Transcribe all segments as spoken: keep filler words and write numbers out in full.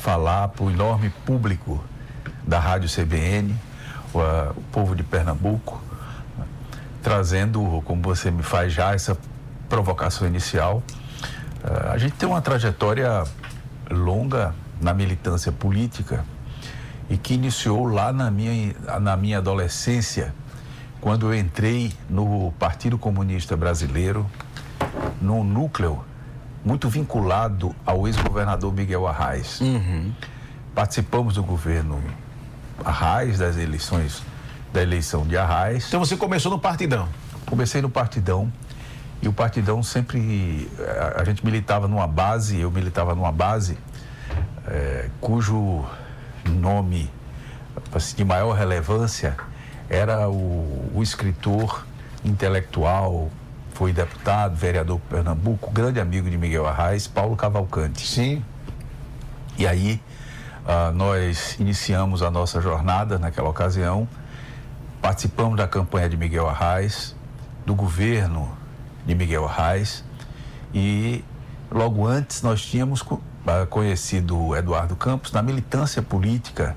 falar para o enorme público da Rádio C B N, o, a, o povo de Pernambuco, trazendo, como você me faz já, essa provocação inicial. Uh, a gente tem uma trajetória longa na militância política e que iniciou lá na minha, na minha adolescência, quando eu entrei no Partido Comunista Brasileiro, num núcleo muito vinculado ao ex-governador Miguel Arraes. Uhum. Participamos do governo Arraes, das eleições, da eleição de Arraes. Então você começou no Partidão? Comecei no Partidão, e o Partidão sempre, a, a gente militava numa base, eu militava numa base, é, cujo nome assim, de maior relevância era o, o escritor intelectual, foi deputado, vereador por Pernambuco, grande amigo de Miguel Arraes, Paulo Cavalcante. Sim. E aí, uh, nós iniciamos a nossa jornada naquela ocasião, participamos da campanha de Miguel Arraes, do governo de Miguel Arraes, e logo antes nós tínhamos uh, conhecido Eduardo Campos na militância política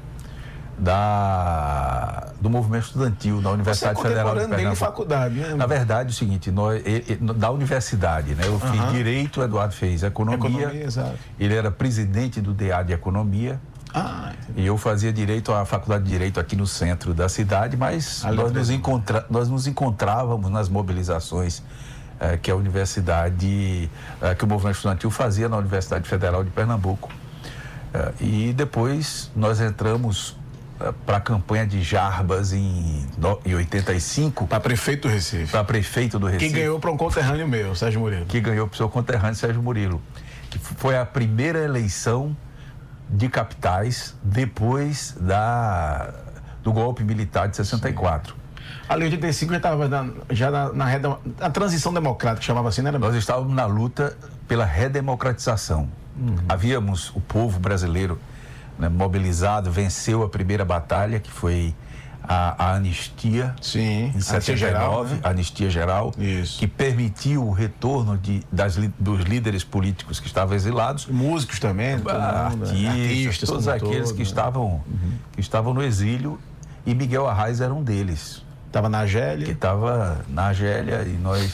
Da, do movimento estudantil da Universidade Você é Federal de Pernambuco. Dele de faculdade, né? Na verdade, é o seguinte, nós, ele, da universidade, né? Eu fiz Uhum. Direito, o Eduardo fez Economia. Economia, exato. Ele era presidente do D A de Economia. Ah, e eu fazia Direito, a Faculdade de Direito aqui no centro da cidade, mas nós nos, encontra, nós nos encontrávamos nas mobilizações eh, que a universidade, eh, que o movimento estudantil fazia na Universidade Federal de Pernambuco. Eh, e depois nós entramos para a campanha de Jarbas em, em oitenta e cinco. Para prefeito do Recife. Para prefeito do Recife. Que ganhou para um conterrâneo meu, Sérgio Murilo. Que ganhou para o seu conterrâneo, Sérgio Murilo. Que foi a primeira eleição de capitais depois da, do golpe militar de sessenta e quatro. Sim. Ali em oitenta e cinco já estava na, já na, na, na, na transição democrática, chamava assim, não era? Nós estávamos na luta pela redemocratização. Uhum. Havíamos, o povo brasileiro, né, mobilizado, venceu a primeira batalha, que foi a, a anistia. Sim, em setenta e nove, né? A anistia geral, isso, que permitiu o retorno de, das, dos líderes políticos que estavam exilados. Músicos também, todo mundo, artistas, artistas, todos aqueles todo, que, né? estavam, uhum. que estavam no exílio, e Miguel Arraes era um deles. Estava na Argélia? Que estava na Argélia, e nós...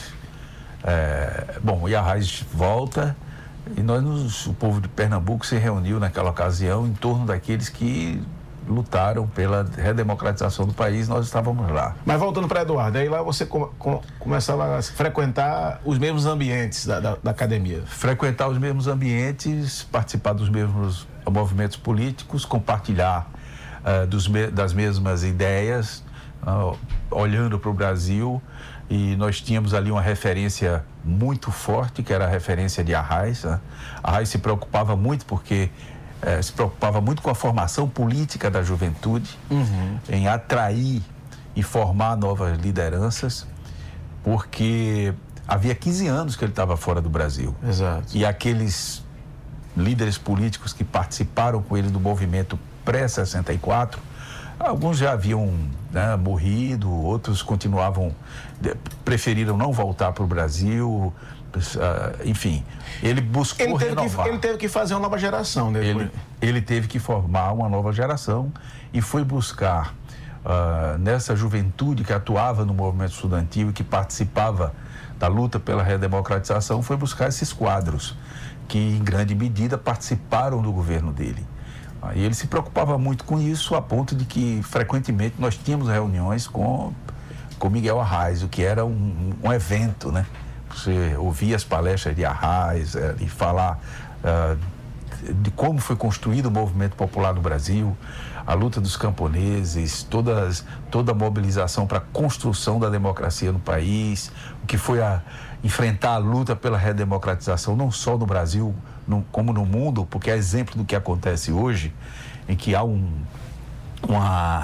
É, bom, e Arraes volta... E nós, nos, o povo de Pernambuco se reuniu naquela ocasião em torno daqueles que lutaram pela redemocratização do país, nós estávamos lá. Mas voltando para Eduardo, aí lá você com, com, começava a frequentar os mesmos ambientes da, da, da academia? Frequentar os mesmos ambientes, participar dos mesmos movimentos políticos, compartilhar uh, dos, das mesmas ideias, uh, olhando para o Brasil. E nós tínhamos ali uma referência muito forte, que era a referência de Arraes. Né? Arraes se preocupava muito porque eh, se preocupava muito com a formação política da juventude, uhum. em atrair e formar novas lideranças, porque havia quinze anos que ele estava fora do Brasil. Exato. E aqueles líderes políticos que participaram com ele do movimento pré-sessenta e quatro, alguns já haviam, né, morrido, outros continuavam, de, preferiram não voltar para o Brasil, uh, enfim, ele buscou ele teve renovar. Que, ele teve que fazer uma nova geração, né? Ele, ele teve que formar uma nova geração e foi buscar uh, nessa juventude que atuava no movimento estudantil e que participava da luta pela redemocratização, foi buscar esses quadros que em grande medida participaram do governo dele. E ele se preocupava muito com isso, a ponto de que frequentemente nós tínhamos reuniões com, com Miguel Arraes, o que era um, um evento, né? Você ouvia as palestras de Arraes é, e falar uh, de como foi construído o movimento popular no Brasil, a luta dos camponeses, todas, toda a mobilização para a construção da democracia no país, o que foi a, enfrentar a luta pela redemocratização, não só no Brasil, no, como no mundo, porque é exemplo do que acontece hoje, em que há um, uma,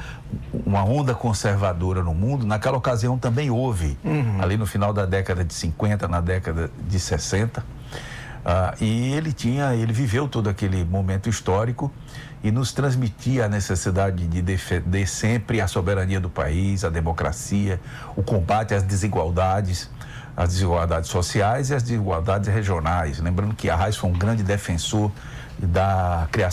uma onda conservadora no mundo. Naquela ocasião também houve, uhum. ali no final da década de cinquenta, na década de sessenta, Uh, e ele tinha, ele viveu todo aquele momento histórico e nos transmitia a necessidade de defender sempre a soberania do país, a democracia, o combate às desigualdades, as desigualdades sociais e as desigualdades regionais. Lembrando que Arraes foi um grande defensor da criação